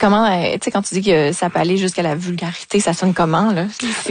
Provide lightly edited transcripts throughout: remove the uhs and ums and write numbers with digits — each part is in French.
comment, tu sais, quand tu dis que ça peut aller jusqu'à la vulgarité, ça sonne comment, là?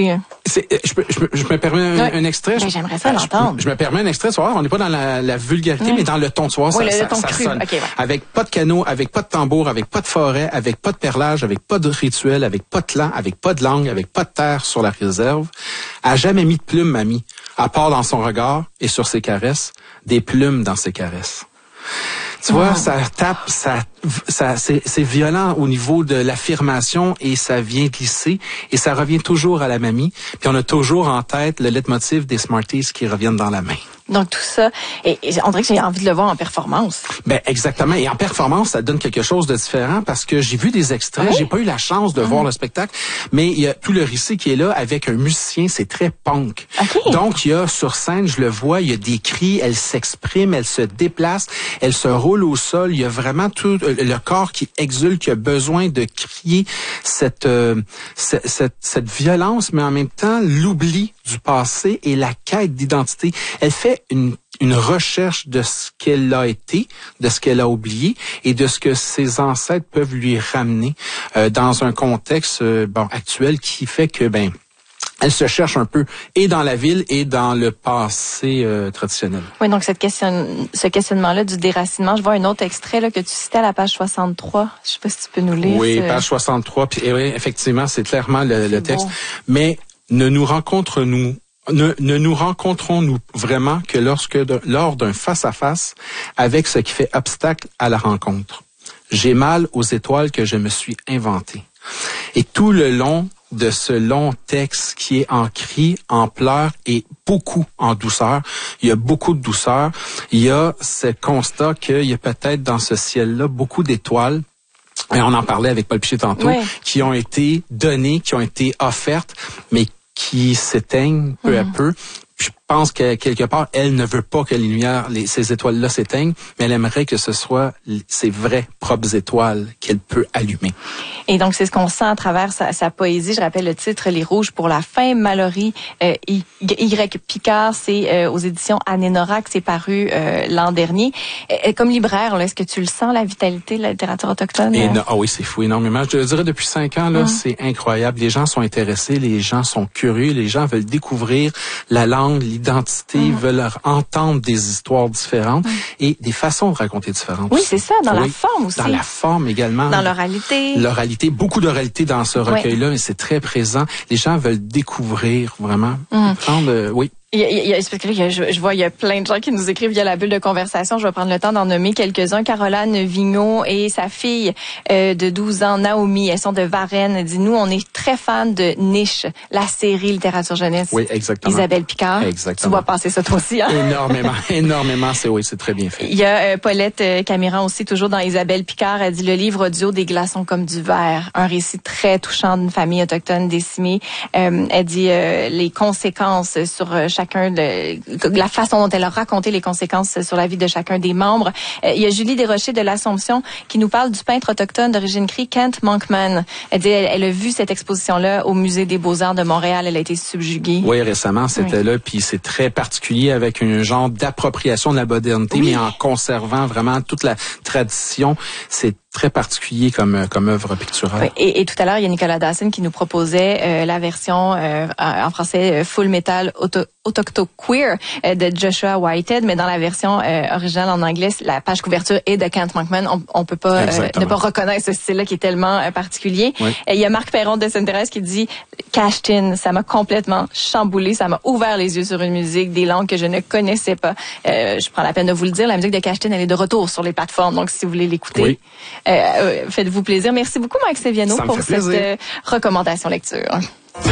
Je me permets un extrait. Ben, j'aimerais ça l'entendre. Je me permets un extrait, soir. On n'est pas dans la vulgarité, mais dans le ton. Soir, oui, ça, le ton ça cru. sonne. Okay, ouais. Avec pas de canot, avec pas de tambour, avec pas de forêt, avec pas de perlage, avec pas de rituel, avec pas de clan, avec pas de langue, avec pas de terre sur la réserve. A jamais mis de plume, mamie, à part dans son regard et sur ses caresses, des plumes dans ses caresses. Tu vois, ça tape, c'est violent au niveau de l'affirmation et ça vient glisser et ça revient toujours à la mamie. Puis on a toujours en tête le leitmotiv des Smarties qui reviennent dans la main. Donc tout ça, et on dirait que j'ai envie de le voir en performance. Ben exactement. Et en performance, ça donne quelque chose de différent parce que j'ai vu des extraits, j'ai pas eu la chance de voir le spectacle, mais il y a tout le récit qui est là avec un musicien, c'est très punk. Okay. Donc il y a sur scène, je le vois, il y a des cris, elle s'exprime, elle se déplace, elle se roule au sol, il y a vraiment tout le corps qui exulte, qui a besoin de crier cette violence, mais en même temps l'oubli du passé et la quête d'identité. Elle fait une recherche de ce qu'elle a été, de ce qu'elle a oublié et de ce que ses ancêtres peuvent lui ramener dans un contexte actuel qui fait que elle se cherche un peu et dans la ville et dans le passé traditionnel. Oui, donc ce questionnement-là du déracinement, je vois un autre extrait là, que tu citais à la page 63. Je sais pas si tu peux nous lire. Oui, page 63. Puis oui, effectivement, c'est clairement le texte. Beau. Mais ne nous rencontrons-nous vraiment que lors d'un face-à-face avec ce qui fait obstacle à la rencontre. J'ai mal aux étoiles que je me suis inventées. Et tout le long de ce long texte qui est en cris, en pleurs et beaucoup en douceur. Il y a beaucoup de douceur. Il y a ce constat qu'il y a peut-être dans ce ciel-là beaucoup d'étoiles. Et on en parlait avec Paul Piché tantôt, qui ont été données, qui ont été offertes, mais qui s'éteignent peu à peu. Je pense que quelque part, elle ne veut pas que les lumières, ces étoiles-là s'éteignent, mais elle aimerait que ce soit ses vraies propres étoiles qu'elle peut allumer. Et donc, c'est ce qu'on sent à travers sa poésie. Je rappelle le titre, Les Rouges pour la fin. Mallory Y. Picard, c'est aux éditions Anénorac, c'est paru l'an dernier. Comme libraire, là, est-ce que tu le sens, la vitalité de la littérature autochtone? Oui, c'est fou énormément. Je te dirais, depuis 5 ans, là, c'est incroyable. Les gens sont intéressés, les gens sont curieux, les gens veulent découvrir la langue, l'identité, veulent entendre des histoires différentes et des façons de raconter différentes. Oui, c'est ça, dans la forme aussi. Dans la forme également. Dans l'oralité. L'oralité, beaucoup d'oralité dans ce recueil-là, mais c'est très présent. Les gens veulent découvrir vraiment. Je vois, il y a plein de gens qui nous écrivent via la bulle de conversation. Je vais prendre le temps d'en nommer quelques-uns. Caroline Vigneault et sa fille de 12 ans, Naomi, elles sont de Varennes. Elle dit, nous, on est très fans de Niche, la série littérature jeunesse. Oui, exactement. Isabelle Picard. Exactement. Tu vois passer ça toi aussi, hein? Énormément. C'est très bien fait. Il y a Paulette Camiran aussi, toujours dans Isabelle Picard. Elle dit, le livre audio des glaçons comme du verre. Un récit très touchant d'une famille autochtone décimée. Elle dit, les conséquences sur chacun la façon dont elle a raconté les conséquences sur la vie de chacun des membres. Il y a Julie Desrochers de l'Assomption qui nous parle du peintre autochtone d'origine cri Kent Monkman. Elle dit elle a vu cette exposition-là au Musée des Beaux-Arts de Montréal. Elle a été subjuguée. Oui, récemment, c'était là. Puis c'est très particulier avec un genre d'appropriation de la modernité, mais en conservant vraiment toute la tradition. C'est très particulier comme œuvre picturale. Et tout à l'heure, il y a Nicolas Dawson qui nous proposait la version en français Full Metal Autochto-Queer de Joshua Whitehead, mais dans la version originale en anglais, la page couverture est de Kent Monkman. On peut pas ne pas reconnaître ce style-là qui est tellement particulier. Il y a Marc Perron de Sainte-Thérèse qui dit Cachetin, ça m'a complètement chamboulé, ça m'a ouvert les yeux sur une musique, des langues que je ne connaissais pas. Je prends la peine de vous le dire, la musique de Cachetin, elle est de retour sur les plateformes, donc si vous voulez l'écouter, faites-vous plaisir. Merci beaucoup, Mike Seviano, pour cette recommandation lecture.